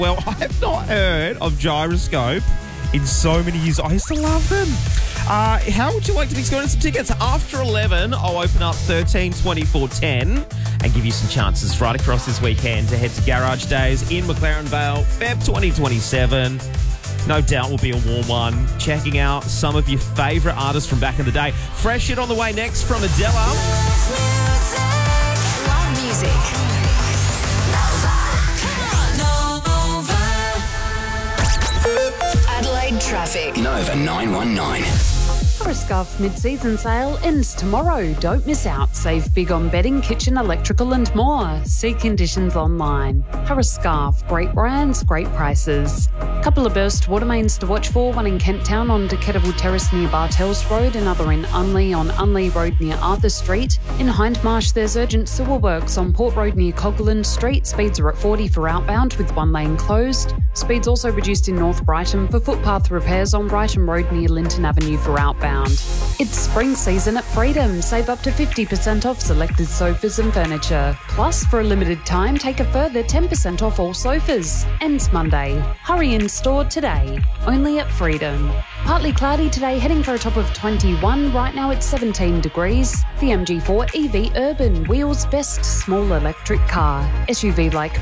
Well, I have not heard of Gyroscope in so many years. I used to love them. How would you like to be scoring some tickets? After 11, I'll open up 13 24 10 and give you some chances right across this weekend to head to Garage Days in McLaren Vale, Feb 2027. No doubt will be a warm one. Checking out some of your favourite artists from back in the day. Fresh shit on the way next from Adela. Love music. Adelaide traffic. Nova 919. Scarf mid-season sale ends tomorrow. Don't miss out. Save big on bedding, kitchen, electrical and more. See conditions online. Harris Scarf. Great brands, great prices. Couple of burst water mains to watch for. One in Kent Town on Decatable Terrace near Bartels Road. Another in Unley on Unley Road near Arthur Street. In Hindmarsh there's urgent sewer works on Port Road near Cogland Street. Speeds are at 40 for outbound with one lane closed. Speeds also reduced in North Brighton for footpath repairs on Brighton Road near Linton Avenue for outbound. It's spring season at Freedom. Save up to 50% off selected sofas and furniture. Plus, for a limited time, take a further 10% off all sofas. Ends Monday. Hurry in store today. Only at Freedom. Partly cloudy today, heading for a top of 21. Right now it's 17 degrees. The MG4 EV Urban, wheels best small electric car. SUV like